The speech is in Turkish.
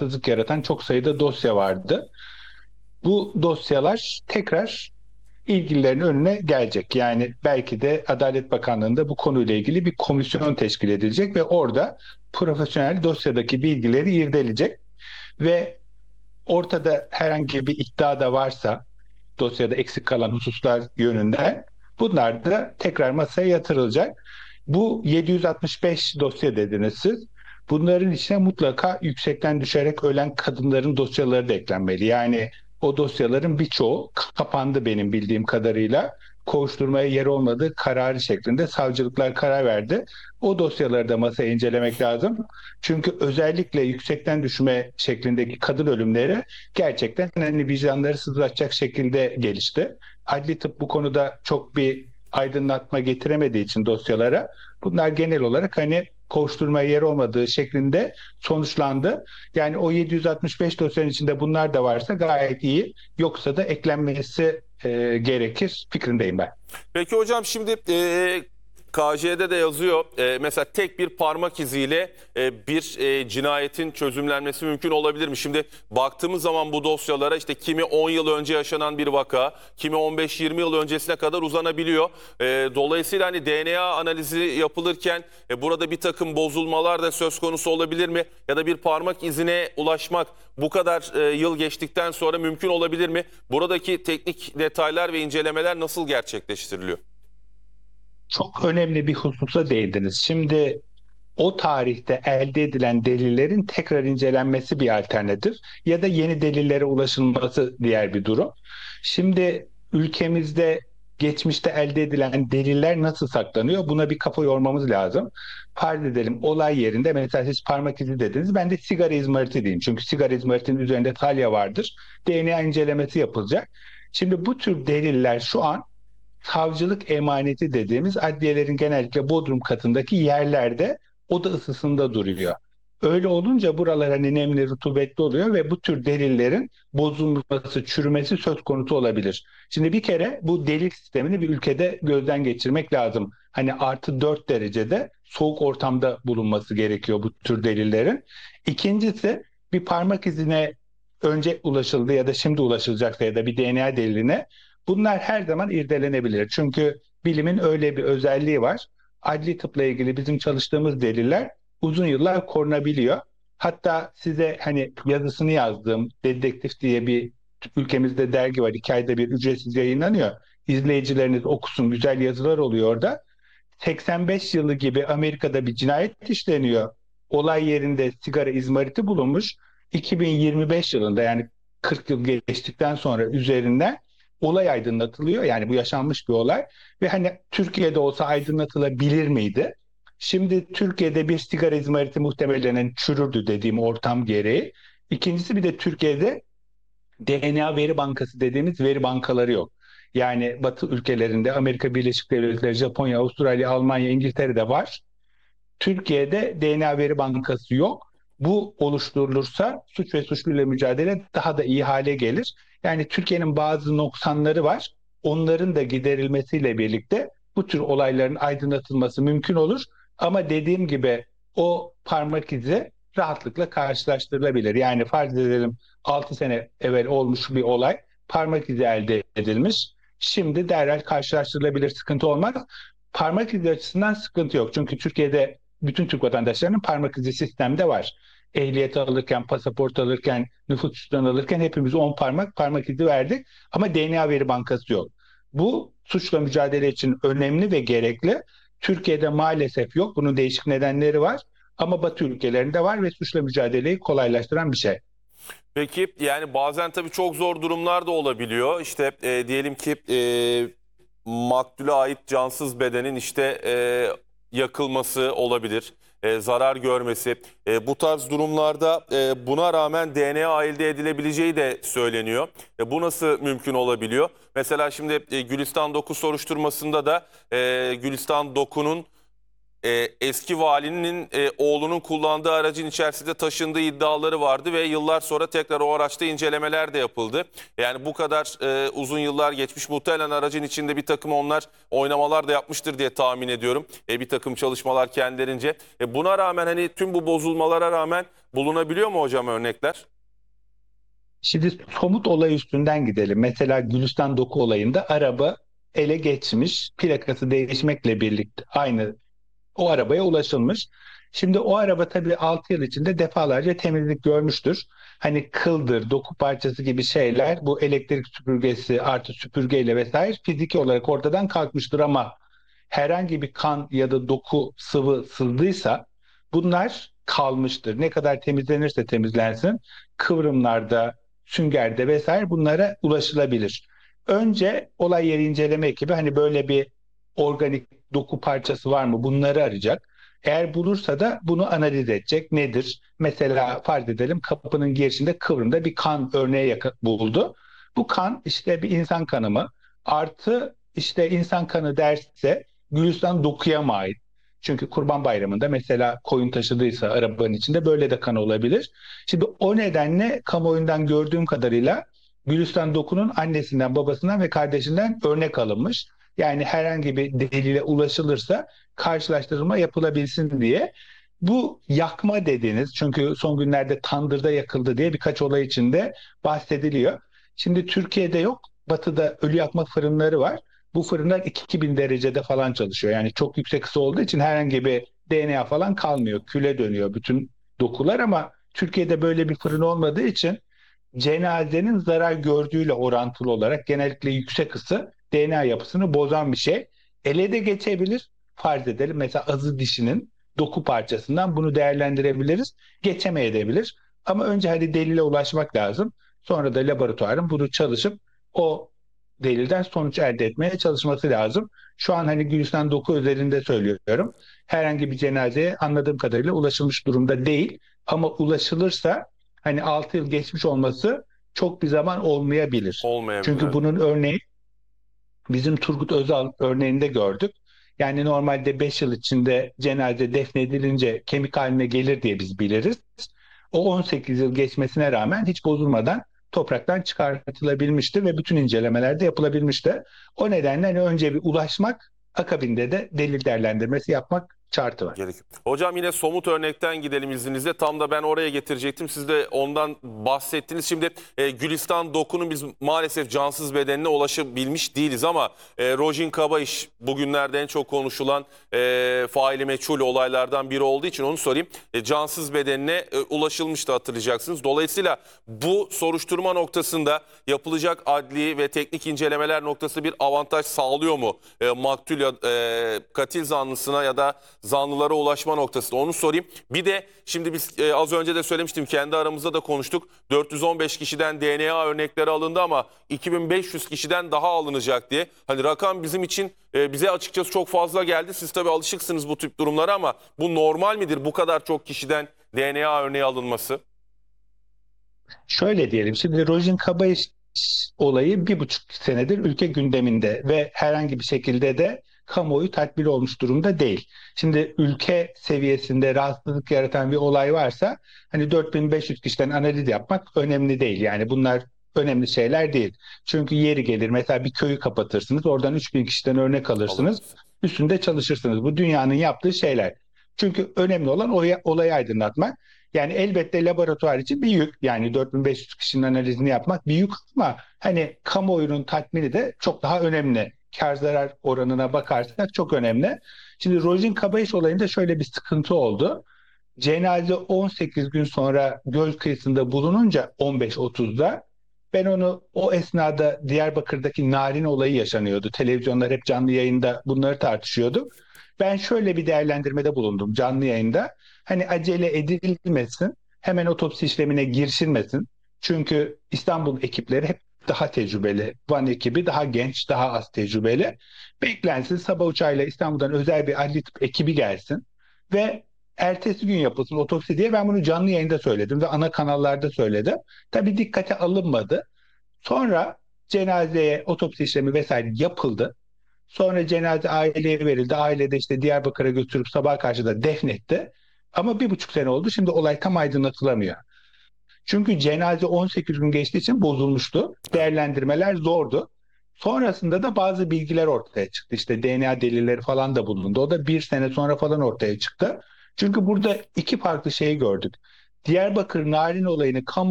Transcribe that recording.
rahatsızlık yaratan çok sayıda dosya vardı. Bu dosyalar tekrar ilgililerin önüne gelecek. Yani belki de Adalet Bakanlığı'nda bu konuyla ilgili bir komisyon teşkil edilecek ve orada profesyonel dosyadaki bilgileri irdeleyecek ve ortada herhangi bir iddia da varsa dosyada eksik kalan hususlar yönünden bunlar da tekrar masaya yatırılacak. Bu 765 dosya dediniz siz. Bunların içine mutlaka yüksekten düşerek ölen kadınların dosyaları da eklenmeli. Yani o dosyaların birçoğu kapandı benim bildiğim kadarıyla. Kovuşturmaya yer olmadığı kararı şeklinde savcılıklar karar verdi. O dosyaları da masaya incelemek lazım. Çünkü özellikle yüksekten düşme şeklindeki kadın ölümleri gerçekten hani vicdanları sızlatacak şekilde gelişti. Adli tıp bu konuda çok bir aydınlatma getiremediği için dosyalara bunlar genel olarak hani kovuşturmaya yer olmadığı şeklinde sonuçlandı. Yani o 765 dosyanın içinde bunlar da varsa gayet iyi. Yoksa da eklenmesi gerekir fikrindeyim ben. Peki hocam şimdi KJ'de de yazıyor. Mesela tek bir parmak iziyle bir cinayetin çözümlenmesi mümkün olabilir mi? Şimdi baktığımız zaman bu dosyalara işte kimi 10 yıl önce yaşanan bir vaka, kimi 15-20 yıl öncesine kadar uzanabiliyor. Dolayısıyla hani DNA analizi yapılırken burada bir takım bozulmalar da söz konusu olabilir mi? Ya da bir parmak izine ulaşmak bu kadar yıl geçtikten sonra mümkün olabilir mi? Buradaki teknik detaylar ve incelemeler nasıl gerçekleştiriliyor? Çok önemli bir hususa değindiniz. Şimdi o tarihte elde edilen delillerin tekrar incelenmesi bir alternatif ya da yeni delillere ulaşılması diğer bir durum. Şimdi ülkemizde geçmişte elde edilen deliller nasıl saklanıyor? Buna bir kafa yormamız lazım. Farz edelim olay yerinde mesela siz parmak izi dediniz. Ben de sigara izmariti diyeyim. Çünkü sigara izmaritinin üzerinde talya vardır. DNA incelemesi yapılacak. Şimdi bu tür deliller şu an savcılık emaneti dediğimiz adliyelerin genellikle bodrum katındaki yerlerde oda ısısında duruyor. Öyle olunca buralar hani nemli, rutubetli oluyor ve bu tür delillerin bozulması, çürümesi söz konusu olabilir. Şimdi bir kere bu delil sistemini bir ülkede gözden geçirmek lazım. Hani +4 derecede soğuk ortamda bulunması gerekiyor bu tür delillerin. İkincisi bir parmak izine önce ulaşıldı ya da şimdi ulaşılacaksa ya da bir DNA deliline bunlar her zaman irdelenebilir. Çünkü bilimin öyle bir özelliği var. Adli tıpla ilgili bizim çalıştığımız deliller uzun yıllar korunabiliyor. Hatta size hani yazısını yazdığım Dedektif diye bir ülkemizde dergi var. 2 ayda bir ücretsiz yayınlanıyor. İzleyicileriniz okusun, güzel yazılar oluyor orada. 85 yılı gibi Amerika'da bir cinayet işleniyor. Olay yerinde sigara izmariti bulunmuş. 2025 yılında yani 40 yıl geçtikten sonra üzerinden olay aydınlatılıyor. Yani bu yaşanmış bir olay ve hani Türkiye'de olsa aydınlatılabilir miydi? Şimdi Türkiye'de bir sigara izmariti muhtemelen çürürdü dediğim ortam gereği. İkincisi bir de Türkiye'de DNA veri bankası dediğimiz veri bankaları yok. Yani Batı ülkelerinde Amerika Birleşik Devletleri, Japonya, Avustralya, Almanya, İngiltere'de var. Türkiye'de DNA veri bankası yok. Bu oluşturulursa suç ve suçluyla mücadele daha da iyi hale gelir. Yani Türkiye'nin bazı noksanları var. Onların da giderilmesiyle birlikte bu tür olayların aydınlatılması mümkün olur. Ama dediğim gibi o parmak izi rahatlıkla karşılaştırılabilir. Yani farz edelim 6 sene evvel olmuş bir olay parmak izi elde edilmiş. Şimdi derhal karşılaştırılabilir, sıkıntı olmaz. Parmak izi açısından sıkıntı yok. Çünkü Türkiye'de bütün Türk vatandaşlarının parmak izi sistemde var. Ehliyet alırken, pasaport alırken, nüfus cüzdanı alırken hepimiz 10 parmak izi verdik. Ama DNA veri bankası yok. Bu suçla mücadele için önemli ve gerekli. Türkiye'de maalesef yok. Bunun değişik nedenleri var. Ama Batı ülkelerinde var ve suçla mücadeleyi kolaylaştıran bir şey. Peki yani bazen tabii çok zor durumlar da olabiliyor. İşte diyelim ki maktule ait cansız bedenin işte yakılması olabilir, zarar görmesi. Bu tarz durumlarda buna rağmen DNA elde edilebileceği de söyleniyor. Bu nasıl mümkün olabiliyor? Mesela şimdi Gülistan Doku soruşturmasında da Gülistan Doku'nun eski valinin oğlunun kullandığı aracın içerisinde taşındığı iddiaları vardı ve yıllar sonra tekrar o araçta incelemeler de yapıldı. Yani bu kadar uzun yıllar geçmiş, muhtemelen aracın içinde bir takım onlar oynamalar da yapmıştır diye tahmin ediyorum. Bir takım çalışmalar kendilerince. Buna rağmen hani tüm bu bozulmalara rağmen bulunabiliyor mu hocam örnekler? Şimdi somut olay üstünden gidelim. Mesela Gülistan Doku olayında araba ele geçmiş, plakası değişmekle birlikte aynı o arabaya ulaşılmış. Şimdi o araba tabii 6 yıl içinde defalarca temizlik görmüştür. Hani kıldır, doku parçası gibi şeyler bu elektrik süpürgesi artı süpürgeyle vesaire fiziki olarak ortadan kalkmıştır ama herhangi bir kan ya da doku sıvı sızdıysa bunlar kalmıştır. Ne kadar temizlenirse temizlensin kıvrımlarda, süngerde vesaire bunlara ulaşılabilir. Önce olay yeri inceleme ekibi hani böyle bir organik doku parçası var mı bunları arayacak. Eğer bulursa da bunu analiz edecek. Nedir? Mesela farz edelim kapının girişinde kıvrımda bir kan örneği buldu. Bu kan işte bir insan kanı mı? Artı işte insan kanı derse Gülistan dokuya mı ait? Çünkü Kurban Bayramı'nda mesela koyun taşıdıysa arabanın içinde böyle de kan olabilir. Şimdi o nedenle kamuoyundan gördüğüm kadarıyla Gülistan Doku'nun annesinden, babasından ve kardeşinden örnek alınmış. Yani herhangi bir delile ulaşılırsa karşılaştırma yapılabilsin diye. Bu yakma dediğiniz çünkü son günlerde tandırda yakıldı diye birkaç olay içinde bahsediliyor. Şimdi Türkiye'de yok. Batı'da ölü yakma fırınları var. Bu fırınlar 2000 derecede falan çalışıyor. Yani çok yüksek ısı olduğu için herhangi bir DNA falan kalmıyor. Küle dönüyor bütün dokular ama Türkiye'de böyle bir fırın olmadığı için cenazenin zarar gördüğüyle orantılı olarak genellikle yüksek ısı DNA yapısını bozan bir şey. Ele de geçebilir. Farz edelim mesela azı dişinin doku parçasından bunu değerlendirebiliriz. Geçemeyebilir. Ama önce hadi delile ulaşmak lazım. Sonra da laboratuvarın bunu çalışıp o delilden sonuç elde etmeye çalışması lazım. Şu an hani Gülistan doku üzerinde söylüyorum. Herhangi bir cenazeye anladığım kadarıyla ulaşılmış durumda değil. Ama ulaşılırsa hani 6 yıl geçmiş olması çok bir zaman olmayabilir. Olmayabilir. Çünkü Evet. bunun örneği bizim Turgut Özal örneğinde gördük. Yani normalde 5 yıl içinde cenaze defnedilince kemik haline gelir diye biz biliriz. O 18 yıl geçmesine rağmen hiç bozulmadan topraktan çıkartılabilmişti ve bütün incelemeler de yapılabilmişti. O nedenle hani önce bir ulaşmak, akabinde de delil değerlendirmesi yapmak şartı var. Gerekiyor. Hocam yine somut örnekten gidelim izninizle. Tam da ben oraya getirecektim. Siz de ondan bahsettiniz. Şimdi Gülistan Doku'nun biz maalesef cansız bedenine ulaşabilmiş değiliz ama Rojin Kabayış bugünlerde en çok konuşulan faili meçhul olaylardan biri olduğu için onu sorayım. Cansız bedenine ulaşılmıştı hatırlayacaksınız. Dolayısıyla bu soruşturma noktasında yapılacak adli ve teknik incelemeler noktası bir avantaj sağlıyor mu? Maktul ya katil zanlısına ya da zanlılara ulaşma noktasında onu sorayım. Bir de şimdi biz az önce de söylemiştim kendi aramızda da konuştuk. 415 kişiden DNA örnekleri alındı ama 2500 kişiden daha alınacak diye. Hani rakam bizim için bize açıkçası çok fazla geldi. Siz tabii alışıksınız bu tip durumlara ama bu normal midir bu kadar çok kişiden DNA örneği alınması? Şöyle diyelim, şimdi Rojin Kabayış olayı 1,5 senedir ülke gündeminde ve herhangi bir şekilde de kamuoyu tatbir olmuş durumda değil. Şimdi ülke seviyesinde rahatsızlık yaratan bir olay varsa hani 4500 kişiden analiz yapmak önemli değil. Yani bunlar önemli şeyler değil. Çünkü yeri gelir mesela bir köyü kapatırsınız, oradan 3000 kişiden örnek alırsınız, Alınması. üstünde çalışırsınız. Bu dünyanın yaptığı şeyler. Çünkü önemli olan olayı aydınlatmak. Yani elbette laboratuvar için bir yük. Yani 4500 kişinin analizini yapmak bir yük ama hani kamuoyunun tatmini de çok daha önemli. Kar zarar oranına bakarsak çok önemli. Şimdi Rojin Kabayış olayında şöyle bir sıkıntı oldu. Cenaze 18 gün sonra göl kıyısında bulununca 15.30'da ben onu o esnada Diyarbakır'daki Narin olayı yaşanıyordu. Televizyonlar hep canlı yayında bunları tartışıyorduk. Ben şöyle bir değerlendirmede bulundum canlı yayında. Hani acele edilmesin, hemen otopsi işlemine girişilmesin. Çünkü İstanbul ekipleri hep daha tecrübeli. Van ekibi daha genç, daha az tecrübeli. Beklensin sabah uçağıyla İstanbul'dan özel bir adli tıp ekibi gelsin ve ertesi gün yapılsın otopsi diye ben bunu canlı yayında söyledim ve ana kanallarda söyledim. Tabii dikkate alınmadı. Sonra cenazeye otopsi işlemi vesaire yapıldı. Sonra cenaze aileye verildi. Aile de işte Diyarbakır'a götürüp sabah karşı da defnetti. Ama 1,5 sene oldu. Şimdi olay tam aydınlatılamıyor. Çünkü cenaze 18 gün geçtiği için bozulmuştu. Değerlendirmeler zordu. Sonrasında da bazı bilgiler ortaya çıktı. İşte DNA delilleri falan da bulundu. O da 1 sene sonra falan ortaya çıktı. Çünkü burada iki farklı şeyi gördük. Diyarbakır Narin olayını kamu